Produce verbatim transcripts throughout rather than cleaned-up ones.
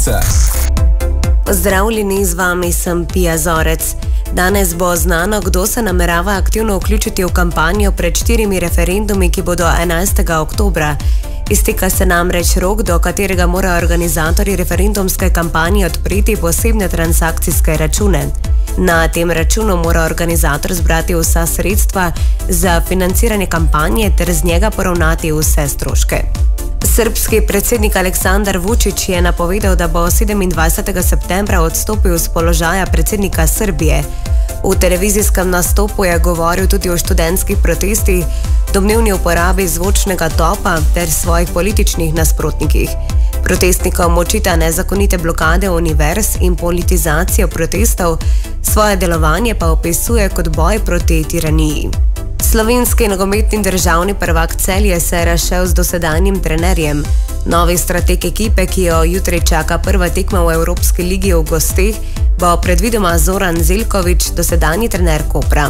Pozdravljeni, z vami sem Pija Zorec. Danes bo znano, kdo se namerava aktivno vključiti v kampanjo pred štirimi referendumi, ki bodo enajstega oktobra. Izteka se namreč rok, do katerega morajo organizatorji referendumske kampanje odpreti posebne transakcijske račune. Na tem računu mora organizator zbrati vsa sredstva za financiranje kampanje ter z njega poravnati vse stroške. Srbski predsednik Aleksandar Vučić je napovedal, da bo sedemindvajsetega septembra odstopil z položaja predsednika Srbije. V televizijskem nastopu je govoril tudi o študentskih protestih, domnevni uporabi zvočnega topa ter svojih političnih nasprotnikih. Protestnikom očita nezakonite blokade univerz in politizacijo protestov, svoje delovanje pa opisuje kot boj proti tiraniji. Slovenski nogometni državni prvak Celje se je razšel z dosedanjim trenerjem. Novi strateg ekipe, ki jo jutri čaka prva tekma v Evropski ligi v gosteh, bo predvidoma Zoran Zeljković, dosedanji trener Kopra.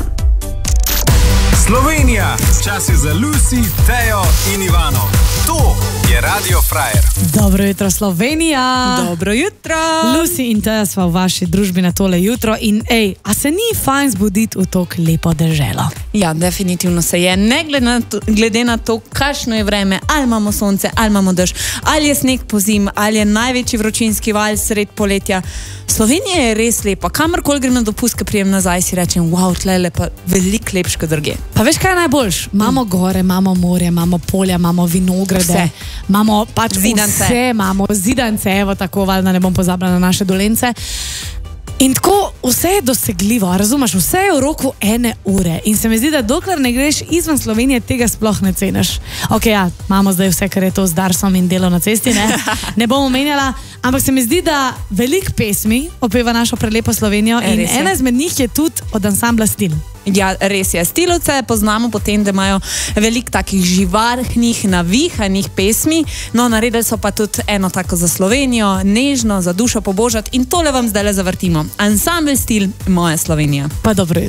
Slovenija, čas je za Lucy, Tejo in Ivano. To je Radio Frajer. Dobro jutro, Slovenija. Dobro jutro. Lucy in Teja sva v vaši družbi na tole jutro in ej, a se ni fajn zbuditi v to lepo deželo? Ja, definitivno se je. Ne glede na to, glede na to, kakšno je vreme, ali imamo sonce, ali imamo dež, ali je sneg po zim, ali je največji vročinski val sred poletja. Slovenija je res lepa. Kamorkoli grem na dopust, ko prijem nazaj, si rečem, wow, tle je lepa, veliko lepš kot drugje. Pa veš, kaj je najboljš? Imamo gore, imamo morje, imamo polja, imamo vinograde, vse. Imamo pač zidance. Vse, imamo zidance, evo tako, valjda ne bom pozabila na naše Dolence. In tako vse je dosegljivo, razumeš, vse je v roku ene ure in se mi zdi, da dokler ne greš izven Slovenije, tega sploh ne ceniš. Ok, ja, imamo zdaj vse, kar je to z Darsom in delo na cesti, ne, ne bom omenjala, ampak se mi zdi, da veliko pesmi opeva našo prelepo Slovenijo in ena izmed njih je tudi od ansambla Stil. Ja, res je. Stilovce poznamo potem, da imajo veliko takih živahnih, navihanih pesmi, no naredili so pa tudi eno tako za Slovenijo, nežno, za dušo pobožati in tole vam zdaj le zavrtimo. Ansambel Stil, moja Slovenija. Pa dobro jutro.